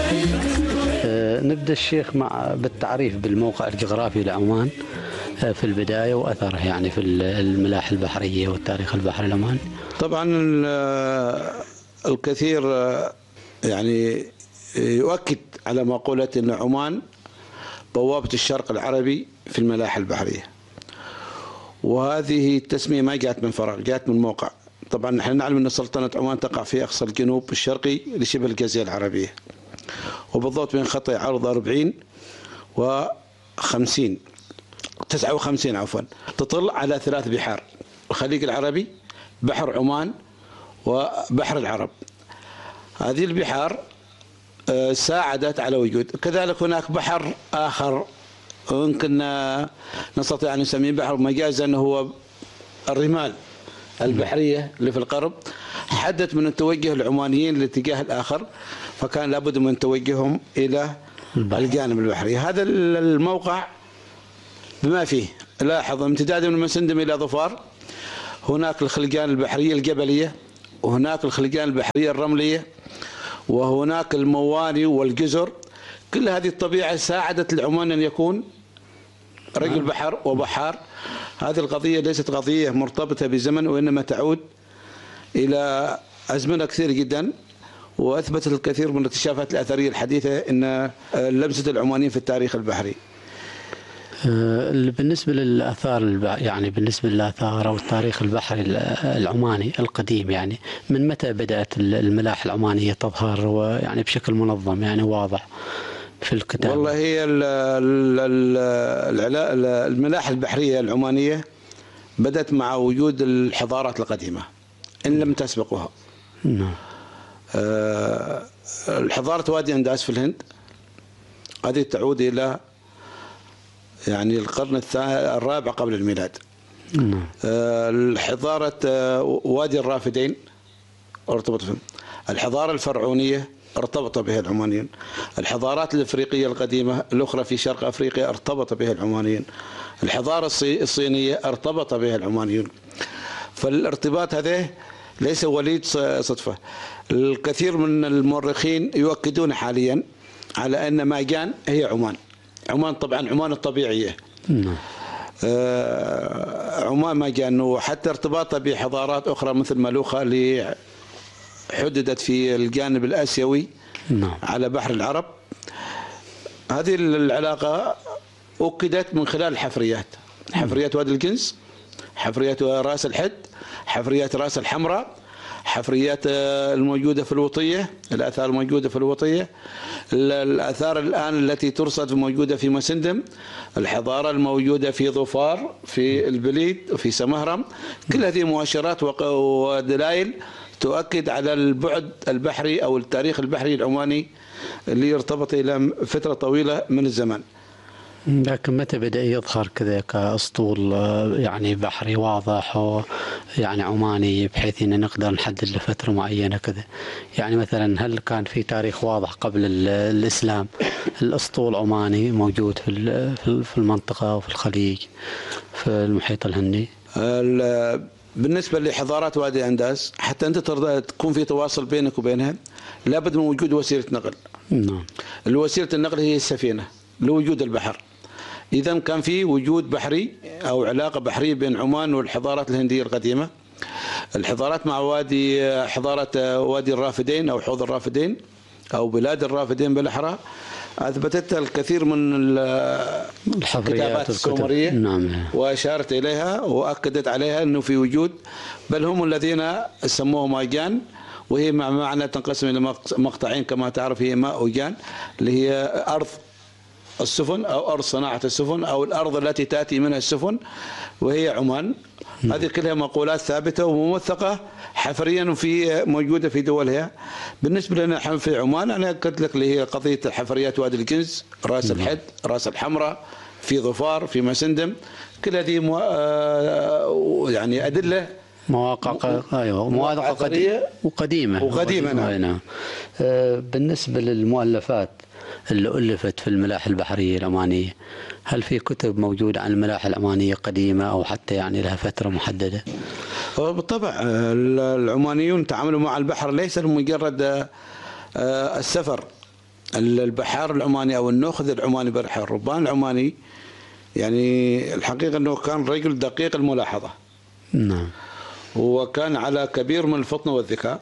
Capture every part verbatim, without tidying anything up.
نبدأ الشيخ مع بالتعريف بالموقع الجغرافي لعمان في البداية وأثره يعني في الملاحة البحرية والتاريخ البحري العماني. طبعا الكثير يعني يؤكد على مقولة أن عمان بوابة الشرق العربي في الملاحة البحرية، وهذه التسمية ما جاءت من فراغ، جاءت من موقع. طبعا نحن نعلم أن سلطنة عمان تقع في أقصى الجنوب الشرقي لشبه الجزيرة العربية، وبالضبط بين خطي عرض أربعين وخمسين تسعة وخمسين عفوا، تطل على ثلاث بحار: الخليج العربي، بحر عمان، وبحر العرب. هذه البحار ساعدت على وجود، كذلك هناك بحر آخر يمكن نستطيع أن نسميه بحر مجازا، هو الرمال البحرية اللي في القرب، حدت من توجه العمانيين لاتجاه الآخر، فكان لابد من توجههم إلى الجانب البحري. هذا الموقع بما فيه، لاحظ امتدادا من مسندم إلى ظفار، هناك الخلجان البحرية الجبلية، وهناك الخلجان البحرية الرملية، وهناك المواني والجزر. كل هذه الطبيعة ساعدت العمان أن يكون رجل بحر وبحار. هذه القضية ليست قضية مرتبطة بزمن، وإنما تعود إلى أزمنة كثير جدا، وأثبتت الكثير من الاكتشافات الأثرية الحديثة أن لمسة العمانيين في التاريخ البحري. بالنسبة للآثار، يعني بالنسبة للآثار أو التاريخ البحري العماني القديم، يعني من متى بدأت الملاحة العمانية تظهر ويعني بشكل منظم يعني واضح في الكتاب؟ والله هي الملاحة البحرية العمانية بدأت مع وجود الحضارات القديمة إن لم تسبقها. نعم. أه الحضارة وادي أنداس في الهند، هذه تعود إلى يعني القرن الرابع قبل الميلاد. نعم. الحضارة وادي الرافدين ارتبط بهم. الحضارة الفرعونية ارتبط بها العمانيين. الحضارات الافريقية القديمة الاخرى في شرق افريقيا ارتبط بها العمانيين. الحضارة الصينية ارتبط بها العمانيين. فالارتباط هذا ليس وليد صدفة. الكثير من المؤرخين يؤكدون حاليا على ان ماجان هي عمان. عمان طبعا عمان الطبيعية. نعم. آه عمان ماجان، وحتى ارتباطها بحضارات اخرى مثل ملوخة اللي حددت في الجانب الآسيوي. نعم. على بحر العرب. هذه العلاقة أكدت من خلال الحفريات، حفريات وادي الجنس، حفريات راس الحد، حفريات راس الحمراء، حفريات الموجودة في الوطية، الآثار الموجودة في الوطية، الآثار الآن التي ترصد موجودة في مسندم، الحضارة الموجودة في ظفار، في البليد، وفي سمهرم. كل هذه مؤشرات ودلائل تؤكد على البعد البحري أو التاريخ البحري العماني اللي يرتبط إلى فترة طويلة من الزمان. لكن متى بدأ يظهر كذا كأسطول يعني بحري واضح يعني عماني بحيث أن نقدر نحدد له فترة معينة كذا؟ يعني مثلا هل كان في تاريخ واضح قبل الإسلام الأسطول عماني موجود في في المنطقة وفي الخليج في المحيط الهندي؟ بالنسبة لحضارات وادي أنداس، حتى أنت ترضى تكون في تواصل بينك وبينها لابد من وجود وسيلة نقل. نعم. الوسيلة النقل هي السفينة لوجود البحر. إذا كان في وجود بحري أو علاقة بحرية بين عمان والحضارات الهندية القديمة. الحضارات مع وادي حضارة وادي الرافدين أو حوض الرافدين أو بلاد الرافدين بالأحرى أثبتتها الكثير من الكتابات السومرية. نعم. وأشارت إليها وأكدت عليها أنه في وجود، بل هم الذين سموه ماجان، وهي مع معنى تنقسم إلى مقطعين كما تعرف، هي ماء وجان اللي هي أرض السفن أو أرض صناعة السفن أو الأرض التي تأتي منها السفن، وهي عمان. هذه كلها مقولات ثابتة وموثقة حفريا في موجودة في دولها. بالنسبة لنا نحن في عمان أنا أكد لك اللي هي قضية الحفريات وادي الجنس، رأس الحد، رأس الحمراء، في ظفار، في مسندم. كل هذه مو... يعني أدلة مواقع ايوه مواقع قديمه وقديمه وقديمه. نعم. بالنسبه للمؤلفات اللي ألفت في الملاحة البحرية العمانية، هل في كتب موجودة عن الملاحة العمانية قديمة أو حتى يعني لها فترة محددة؟ بالطبع العمانيون تعاملوا مع البحر ليس لمجرد السفر البحار العماني أو النوخذ العماني برحة الربان العماني، يعني الحقيقة أنه كان رجل دقيق الملاحظة. نعم. وكان على كبير من الفطنة والذكاء،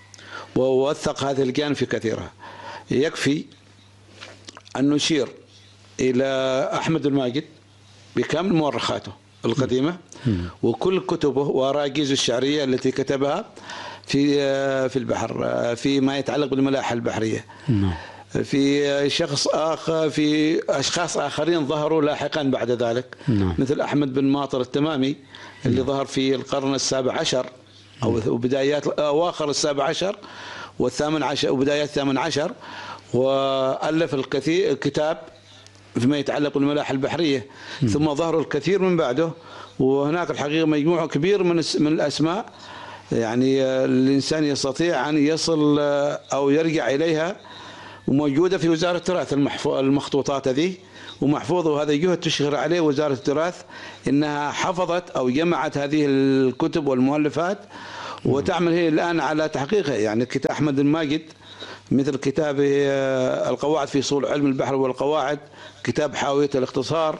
ووثق هذه الجانب في كثيرها. يكفي أن نشير إلى أحمد الماجد بكامل مؤرخاته القديمة وكل كتبه وأراجيزه الشعرية التي كتبها في في البحر فيما يتعلق بالملاحة البحرية. في شخص آخر في أشخاص آخرين ظهروا لاحقا بعد ذلك، مثل أحمد بن ماطر التمامي اللي ظهر في القرن السابع عشر أو بدايات أواخر السابع عشر والثامن عشر وبدايات الثامن عشر، وألف الكثير كتاب فيما يتعلق بالملاحة البحرية. م. ثم ظهروا الكثير من بعده، وهناك الحقيقة مجموعة كبير من من الأسماء يعني الإنسان يستطيع أن يصل أو يرجع إليها، وموجودة في وزارة التراث المخطوطات هذه ومحفوظة، وهذا جهد تشهر عليه وزارة التراث إنها حفظت أو جمعت هذه الكتب والمؤلفات وتعمل هي الآن على تحقيقها. يعني كتاب أحمد الماجد مثل كتاب القواعد في صول علم البحر والقواعد، كتاب حاوية الاختصار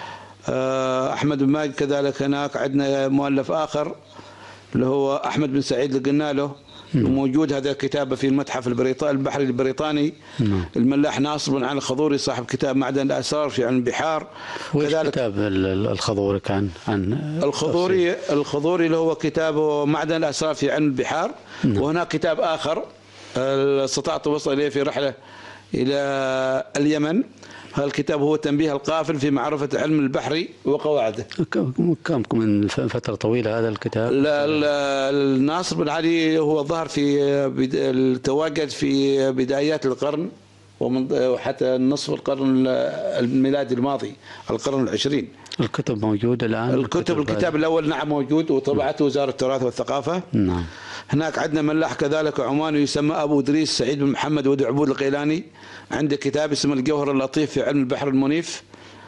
أحمد بن ماجد. كذلك هناك عندنا مؤلف آخر اللي هو أحمد بن سعيد اللي قلنا له، موجود هذا الكتاب في المتحف البريطاني البحري البريطاني. الملاح ناصر بن علي الخضوري صاحب كتاب معدن الآثار في علم البحار. كذلك كتاب الخضوري كان عن الخضوري الخضوري اللي هو كتابه معدن الآثار في علم البحار. وهناك كتاب آخر استطعت وصل إليه في رحلة إلى اليمن، هذا الكتاب هو تنبيه القافل في معرفة علم البحري وقواعده. كم من فترة طويلة هذا الكتاب؟ الناصر بن علي هو ظهر في تواجد في بدايات القرن وحتى نصف القرن الميلادي الماضي، القرن العشرين. الكتب موجودة الآن؟ الكتب الكتاب الأول نعم موجود وطبعته وزارة التراث والثقافة. نعم. هناك عندنا ملاح كذلك عماني يسمى أبو إدريس سعيد بن محمد ودي عبود القيلاني، عنده كتاب اسمه الجوهر اللطيف في علم البحر المنيف.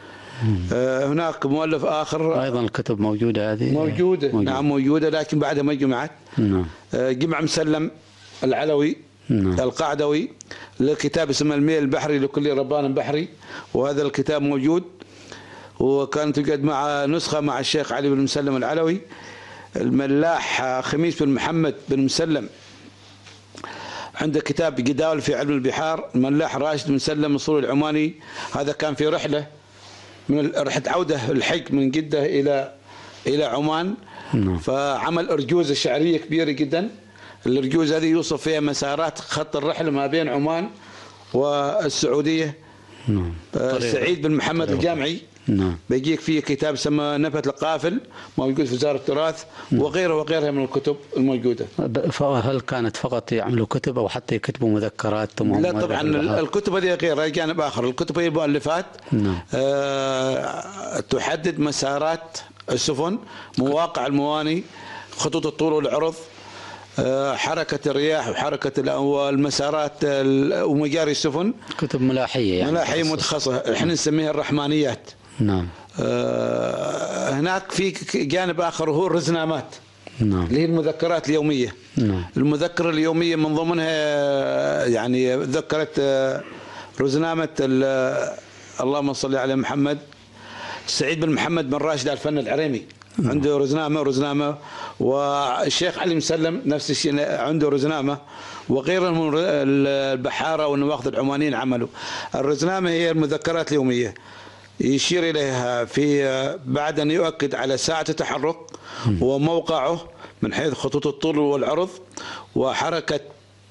آه هناك مؤلف آخر أيضا الكتب موجودة هذه؟ موجودة, موجودة. نعم موجودة لكن بعدها ما جمعت. نعم. آه جمع مسلم العلوي. نعم. القعدوي الكتاب اسمه الميل البحري لكل ربان بحري، وهذا الكتاب موجود وكانت توجد مع نسخة مع الشيخ علي بن مسلم العلوي. الملاح خميس بن محمد بن مسلم عنده كتاب جداول في علم البحار. الملاح راشد بن مسلم الصوري العماني، هذا كان في رحلة من رحلة عودة الحج من جدة إلى إلى عمان. نعم. فعمل أرجوزة شعرية كبيرة جدا. الأرجوزة هذه يوصف فيها مسارات خط الرحلة ما بين عمان والسعودية. نعم. سعيد بن محمد الجامعي. نعم. بيجيك فيه كتاب سمى نفت القافل موجود في وزارة التراث. نعم. وغيره وغيرها من الكتب الموجودة. فهل كانت فقط يعملوا كتب أو حتى يكتبوا مذكرات؟ لا طبعا الكتب هذه غير جانب آخر. الكتب هي مؤلفات. نعم. أه تحدد مسارات السفن، مواقع المواني، خطوط الطول والعرض، حركة الرياح وحركة المسارات ومجاري السفن. كتب ملاحية يعني ملاحية متخصصة احنا نسميها الرحمانيات. نعم. آه هناك في جانب آخر هو الرزنامات. نعم. اللي هي المذكرات اليومية. نعم. المذكرة اليومية من ضمنها يعني ذكرت رزنامة اللهم صل على محمد سعيد بن محمد بن راشد الفن العريمي. نعم. عنده رزنامة ورزنامة، والشيخ علي مسلم نفس الشيء عنده رزنامة، وغيرهم من البحارة والنواقد العمانيين عملوا. الرزنامة هي المذكرات اليومية يشير إليها في بعد أن يؤكد على ساعة التحرك وموقعه من حيث خطوط الطول والعرض وحركة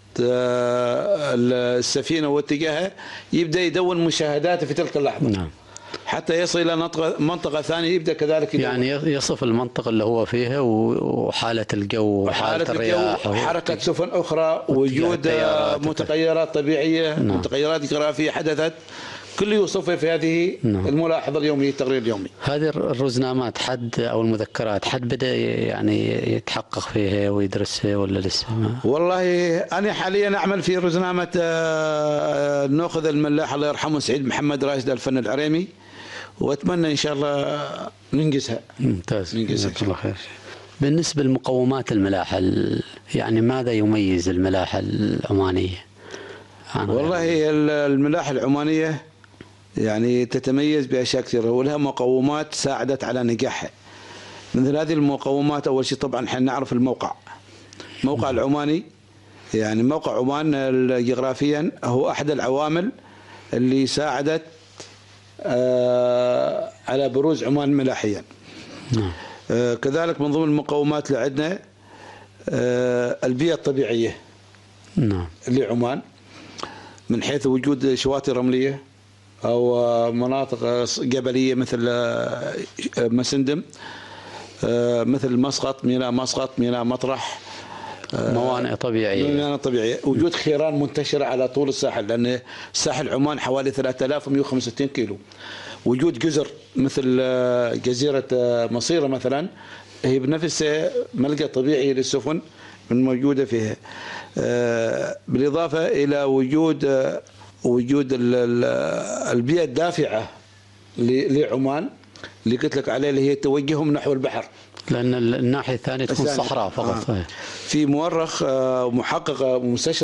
السفينة واتجاهها، يبدأ يدون مشاهداته في تلك اللحظة. نعم. حتى يصل إلى منطقة ثانية يبدأ كذلك يدور. يعني يصف المنطقة اللي هو فيها وحالة الجو وحالة الرياح وحركة سفن أخرى، وجود متغيرات طبيعية. نعم. متغيرات جغرافية حدثت، كل يوصفها في هذه. نعم. الملاحظة اليومية التقرير اليومي. هذه الرزنامات حد أو المذكرات حد بدأ يعني يتحقق فيها ويدرسها ولا لسه؟ والله أنا حاليا أعمل في رزنامة ناخذ الملاح الله يرحمه سعيد محمد راشد الفن العريمي، وأتمنى إن شاء الله ننجزها. ممتاز. جزاك الله خير. بالنسبة لمقومات الملاحة يعني ماذا يميز الملاحة العمانية والله هي الملاحة العمانية يعني تتميز بأشياء كثيرة ولها مقومات ساعدت على نجاحها. مثل هذه المقومات أول شيء طبعا احنا نعرف الموقع. موقع العماني يعني موقع عمان جغرافيا هو أحد العوامل اللي ساعدت على بروز عمان ملاحيا. نعم. كذلك من ضمن المقومات اللي عندنا البيئة الطبيعية. نعم. لعمان من حيث وجود شواطئ رملية أو مناطق جبلية مثل مسندم، مثل مسقط، ميناء مسقط، ميناء مطرح، موانئ طبيعية. موانئ طبيعية. وجود خيران منتشرة على طول الساحل، لأن ساحل عمان حوالي ثلاثة آلاف ومئة وخمسة وستين كيلو. وجود جزر مثل جزيرة مصيرة مثلا هي بنفسها ملقى طبيعي للسفن من موجودة فيها. بالإضافة إلى وجود وجود البيئة الدافعة لعمان اللي قلت لك عليه، اللي هي توجههم نحو البحر، لأن الناحية الثانية تكون صحراء فقط. آه. في مؤرخ محقق مستشفى